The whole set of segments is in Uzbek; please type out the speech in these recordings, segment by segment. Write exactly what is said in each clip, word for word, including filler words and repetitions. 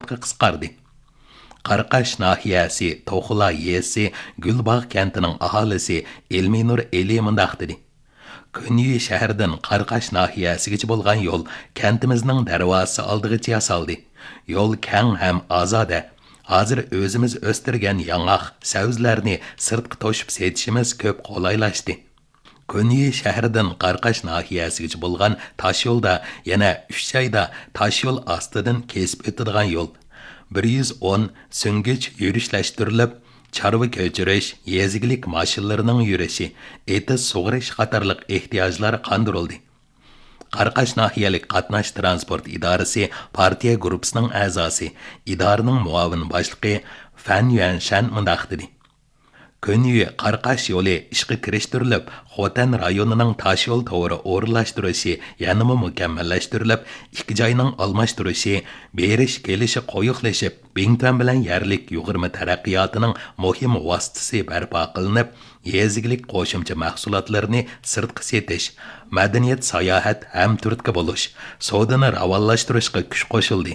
minutga qisqardi. Qarqash nahiyasi, To'xula yesi, Gulbog' kentining aholisi Elminur Eli mundaq dedi. Kunyi shahardan Qarqash nahiyasigacha bo'lgan yo'l kentimizning darvozasi oldigacha yasaldi. Yo'l keng ham ozoda. Hozir o'zimiz o'stirgan yong'oq, sabzlarni sirtqa to'shib setishimiz ko'p qulaylashdi. Kunyi shahardan Qarqash nahiyasigacha bo'lgan tosh yo'lda yana uch oyda tosh yo'l ostidan kesib o'tadigan yo'l bir yuz o'n so'ngich yurishlashtirilib, chorva ko'chirish, yezigilik mashinalarining yurishi, eti sug'urish qatorliq ehtiyojlar qondirildi. Qarqash nahiyalik qatnash transport idorasi partiya guruhisining a'zosi, idoraning muavin boshlig'i Fan Yuanshan mundaq dedi. Kunyi Qarqash yo'li ishga kirishtirilib, Xotan rayonining tosh yo'l to'g'ri o'rinlashtirishi yanada mukammallashtirilib, ikki joyning almashtirishi, berish kelishi qo'yiqlashib, Bingtan bilan yerlik yug'urma taraqqiyotining muhim vositasi barpo qilinib, yezigilik qo'shimcha mahsulotlarni sirtqa setish, madaniyat sayohat ham turtki bo'lish, savdoni ravonlashtirishga kuch qo'shildi.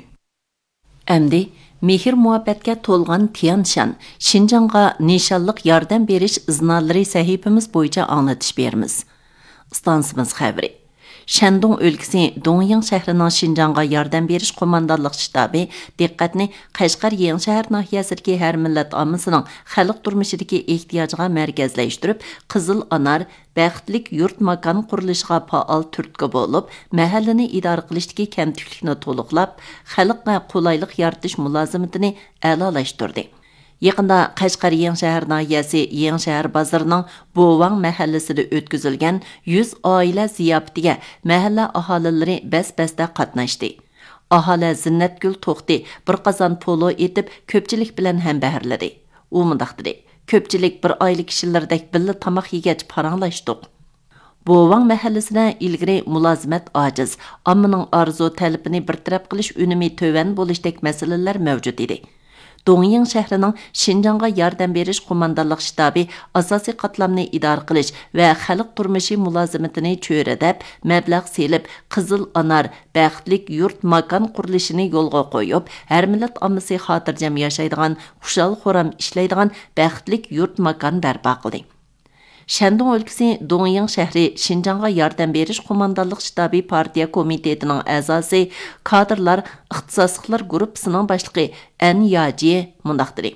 Әмді, mehir muhabbatga to'lgan Tianshan, Şinjanға nishonliq yordam berish iznalari sahifamiz bo'yicha anglatish beramiz. Stansimiz xabari. Shandong o'lkasi Dongyang shahrining Şinjanға yordam berish qo'mondonlik shtabi diqqatni Qashqar Yangi shahar nahiyasidagi har millat ommasining xalq turmushidagi ehtiyojiga markazlashtirib, Qizil Anar baxtlik yurt makon qurilishiga faol turtki bo'lib, mahallani idora qilishdagi kamtiklikni to'liqlab, xalqqa qulaylik yaratish mulozimatini a'lolashtirdi. Yaqında Qashqar Yangi shahar nahiyasi Yangi shahar bozorining Bovang mahallasida o'tkazilgan yuz oila ziyofatiga mahalla aholilari bas-basda qatnashdi. Aholi Zinnatgul To'xti bir qozon polo etib ko'pchilik bilan ham bahrladi. U mundaq dedi: "Ko'pchilik bir oila kishilardek billa tomoq yegach paranglashdik." Bovang mahallasida ilgari mulozimat ojiz, ammoning orzu talabini bartaraf qilish unumi to'van bo'lishdek masalalar mavjud edi. Dongyang shahrining Şinjanға yordam berish qo'mondonlik shtabi asosiy qatlamni idora qilish va xalq turmushi mulozimatini cho'radab, mablag' selib, Qizil Anar baxtlik yurt makon qurilishini yo'lga qo'yib, har millat ommasi xotirjam yashaydigan, xushal xo'ram ishlaydigan baxtlik yurt makon barpo qildi. Shandong o'lkasi Dongyang shahri Şinjanға yordam berish qo'mondonlik shtabi partiya komitetining a'zosi, kadrlar ixtisosliklar guruhisining boshlig'i An Yaji mundaq dedi.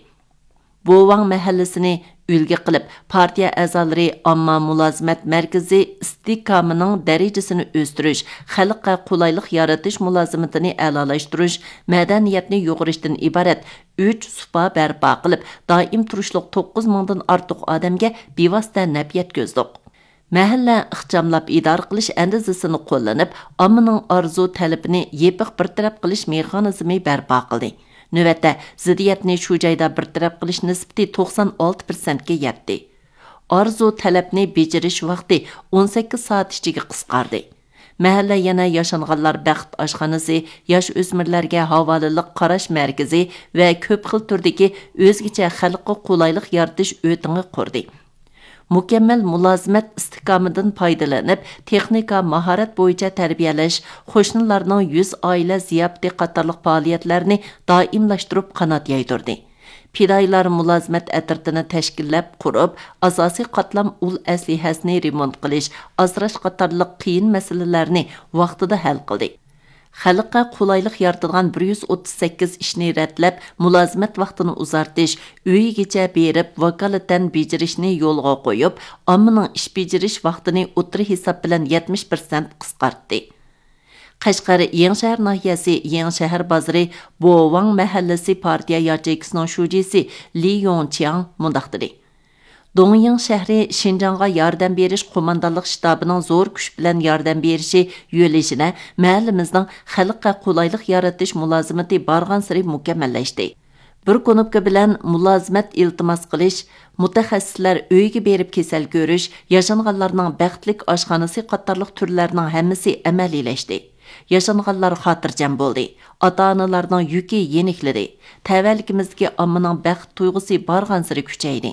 Bovang mahallasini ulgi qilib, partiya a'zolari omma mulozimat markazi istiqomining darajasini o'stirish, xalqqa qulaylik yaratish mulozimatini a'lolashtirish, madaniyatni yo'g'irishdan iborat uch supa barpo qilib, doim turishliq to'qqiz mingdan ortiq odamga bevosita naf yetkazdik. Mahalla ixchamlab idora qilish andazasini qo'llanib, ommaning orzu talabini yepiq bartaraf qilish mexanizmi barpo qildi. Növətdə ziddiyatni shu joyda bartaraf qilish nisbati to'qson olti foiz ga yetdi. Arzu talabni bejirish vaqti o'n sakkiz soat ichiga qisqardi. Mahalla yana yashanganlar baxt oshxonasi, yosh o'smirlarga havolaliq qarash markazi va ko'p xil turdagi o'zgacha xalqqa qulaylik yaratish o'tini qurdi. Mukammal mulozimat istiqomidan foydalanib, texnika mahorat bo'yicha tarbiyalash, qo'shnilarning yuz oila ziyofati qatorliq faoliyatlarni doimlashtirib qanot yaydirdi. Fidoyilar mulozimat atirtini tashkillab qurib, asosiy qatlam ul aslihasini remont qilish, asrash qatorliq qiyin masalalarni vaqtida hal qildi. Xalqqa qulaylik yaratadigan bir yuz o'ttiz sakkiz ishni ratlab, mulozimat vaqtini uzartish, uyigacha berib, vakolatan bejirishni yo'lga qo'yib, ommaning ish bejirish vaqtini o'tri hisob bilan yetmish foiz qisqartdi. Qashqar Yangi shahar nahiyasi Yangi shahar bozori Bovang mahallasi partiya yacheykisining shujisi Li Yongqiang mundaq dedi. Dongyang shahri Şinjanға yordam berish qo'mondonlik shtabining zo'r kuch bilan yordam berishi yo'lishini mahallimizning xalqqa qulaylik yaratish mulozimati borgan sari mukammallashdi. Bir konopka bilan mulozimat iltimos qilish, mutaxassislar uyga berib kasal ko'rish, yashanganlarning baxtlik oshxonasi qatorliq turlarning hammasi amaliylashdi. Yashanganlar xotirjam bo'ldi. Ota-onalarning yuki yenikladi. Tavallikimizga ommaning baxt tuyg'usi borgan sari kuchaydi.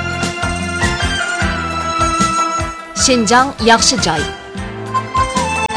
Şinjan yaxshi joy.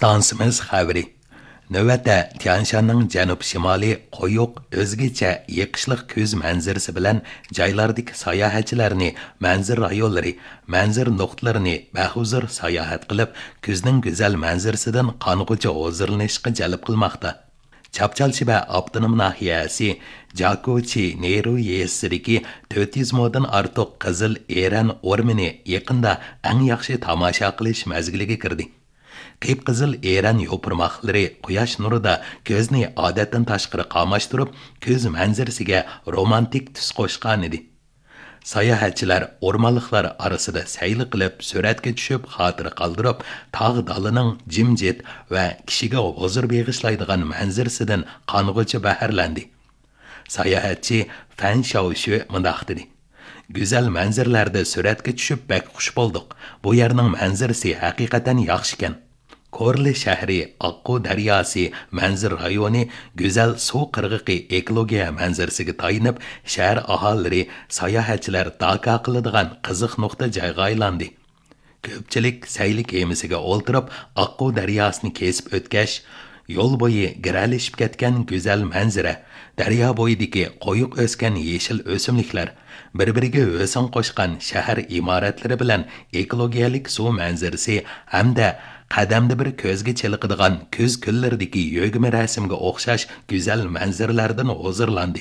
Stansimiz xəbəri. Növətdə Tianshanның janub-shimoliy qoyuq, o'zgacha yiqishliq ko'z manzarasi bilan joylardagi sayohatchilarni manzir rayonlari, manzir nuqtalarini bahuzur sayohat qilib, kuzning go'zal manzarasidan qong'uchi huzurlanishga jalb qilmoqda. Chapchalchiba avtonom nahiyasi Jakochi Neru yesidagi to'rt yuz modan ortiq qizil eran o'rmini yaqinda eng yaxshi tomosha qilish mazgiliga kirdi. Qip-qizil eran yo'pirmoqlari quyosh nurida ko'zni odatdan tashqari qamashtirib, ko'z manzarasiga romantik tus qo'shgan edi. Sayohatchilar o'rmonliklar orasida sayli qilib, suratga tushib, xotira qoldirib, tog' dalining jimjit va kishiga huzur beg'ishlaydigan manzarasidan qong'uchi baharlandi. Sayohatchi Fan Shaoshu mundoq dedi: "Go'zal manzarlarda suratga tushib bak xush bo'ldik. Bu yerning manzarasi haqiqatan yaxshi ekan. Korli shahri Oqqu daryosi manzir rayoni go'zal suv qirg'iqi ekologiya manzarasiga tayinib, shahar aholilari sayohatchilar doka qiladigan qiziq nuqta joyga aylandi. Ko'pchilik sayli kemasiga o'ltirib, Oqqu daryosini kesib o'tkash, yo'l bo'yi giralishib ketgan go'zal manzara, daryo bo'yidagi qo'yiq o'sgan yeshil o'simliklar, bir-biriga o'sin qo'shgan shahar imoratlari bilan ekologiyalik suv manzarasi hamda qadamda bir ko'zga cheliqadigan ko'z kunlaridagi yo'g'ma rasmga o'xshash go'zal manzaralardan huzurlandi.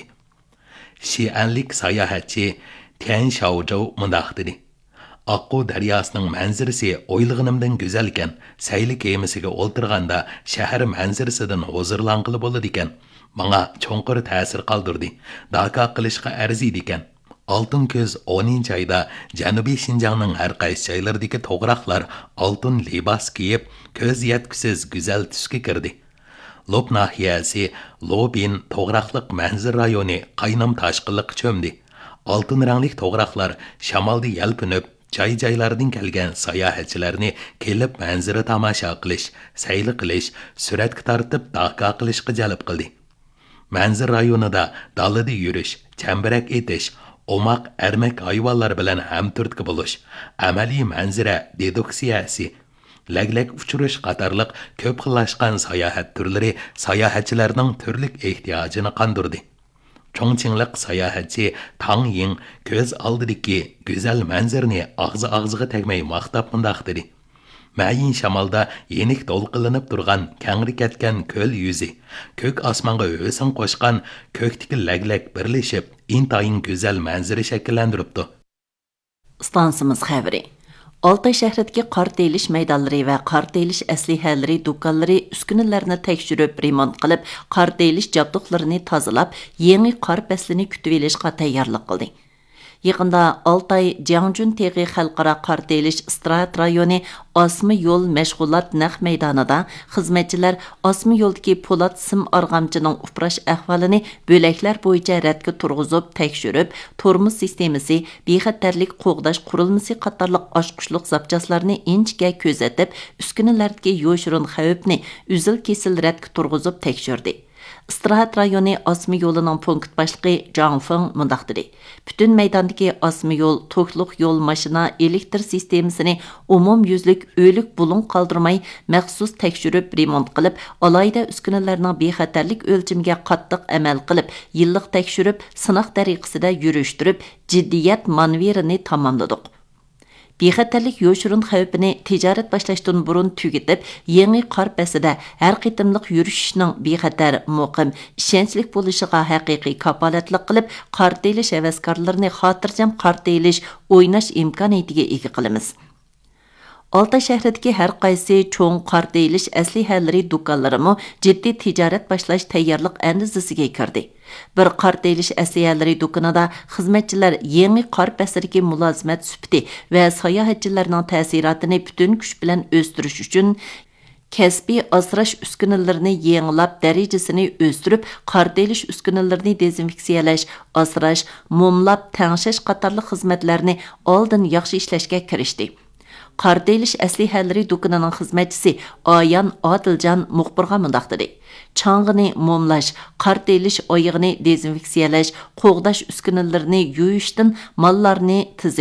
Shianlik sayohatchi Tian Shaozhou mundoq dedi: "Oqqu daryosining manzarasi o'ylag'animdan go'zal ekan. Sayli kemasiga o'ltirganda shahar manzarasidan huzurlanqili bo'ladi ekan. Menga cho'nqir ta'sir qoldirdi. Doka qilishga arziydi ekan." Altın ko'z o'ninchi ayda Janubiy Shinjongning har qaysi joylaridagi to'g'roqlar oltin libos kiyib, ko'z yetkusiz go'zal tusga kirdi. Lob nahiyasi Lobin to'g'roqliq manzir rayoni qaynam toshqinliq cho'mdi. Oltin rangli to'g'roqlar shamolda yalpinib, joy-joylardan kelgan sayohatchilarni kelib manzara tomosha qilish, sayli qilish, suratga tortib doka qilishga jalb qildi. Manzir rayonida dalada yurish, chambarak etish, omaq ermak hayvonlar bilan hamturtki bo'lish, amaliy manzara deduksiyasi, laglak uchirish qatorliq ko'p xillashgan sayohat turlari sayohatchilarning turli ehtiyojini qondirdi. Chongqinglik sayohatchi Tang Ying ko'z oldidagi go'zal manzarani og'zi-og'ziga tegmay maqtab mundoq dedi: "Mayin shamolda yenik to'lqilinib turgan kangri ketgan ko'l yuzi, ko'k osmonga o'sin qo'shgan ko'kdagi laglak birlashib, intayin go'zal manzara shakllantiribdi." Stansimiz xəbəri. Altay shahridagi qor telish maydonlari va qor telish aslihalari do'konlari uskunalarni tekshirib, remont qilib, qor telish jabduqlarini tozalab, yangi qor faslini kutib olishga tayyorlik qildi. Yaqında Altay Jiangjun Teg'i xalqaro qor telish istirohat rayoni Osmi yo'l mashg'ulot naq maydonida xizmatchilar Osmi yo'ldagi Po'lat sim arg'amchining uprash ahvolini bo'laklar bo'yicha radga turg'izib, tekshirib, tormoz sistemasi, bexatarlik qo'g'dash qurilmasi qatorliq oshqushliq zapchaslarni inchga ko'zatib, uskunalardagi yo'shirin xavfni uzil-kesil radga turg'izib tekshirdi. İstirohat rayoni Osmi yo'lining punkt boshlig'i Zhang Feng mundoq dedi: "Bütün maydondagi Osmi yo'l to'kliq yo'l mashina elektr sistemasini umum yuzlik o'lik bulun qoldirmay maxsus tekshirib, remont qilib, alayda uskunalarning bexatarlik o'lchimiga qattiq amal qilib, yillik tekshirib, sinoq tariqasida yurishtirib, jiddiyat manverini tamomladik. Bexatarlik yo'shirin xavfini tijorat boshlashdan burun tugatib, yangi qor pasida har qitimliq yurishning bexatar, muqim, ishonchli bo'lishiga haqiqiy kapolatlik qilib, qor telish havaskorlarini xotirjam qor telish, o'ynash imkoniyatiga ega qilamiz." Altay shahridagi har qaysi cho'ng qor telish aslihalari do'konlarimi jiddiy tijorat boshlash tayyorlik andizasiga kirdi. Bir qor telish aslihalari do'konida xizmatchilar yangi qor pasidagi mulozimat sufati va sayohatchilarning ta'sirotini butun kuch bilan o'stirish uchun kasbiy asrash uskunalarini yangilab, darajasini o'stirib, qor telish uskunalarini dezinfeksiyalash, asrash, mumlab, tangshash qatorli xizmatlarni oldin yaxshi ishlashga kirishdi. Qor telish aslihalari do'konining xizmatchisi Ayan Odiljon muxbirga mundoq dedi: "Chang'ini mumlash, qor telish oyig'ini dezinfeksiyalash, qo'g'dash uskunalarini yuvishdan mollarni